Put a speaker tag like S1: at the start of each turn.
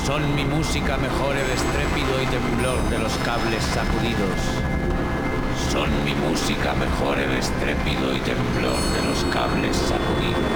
S1: Son mi música mejor el estrépito y temblor de los cables sacudidos. Son mi música mejor el estrépito y temblor de los cables sacudidos.